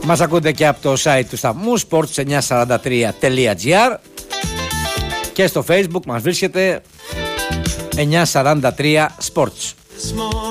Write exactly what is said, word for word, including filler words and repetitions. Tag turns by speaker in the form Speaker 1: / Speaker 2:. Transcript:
Speaker 1: Μας ακούτε και από το site του σταθμού sports εννιακόσια σαράντα τρία τελεία τζι άρ και στο Facebook μας βρίσκεται εννιακόσια σαράντα τρία Sports.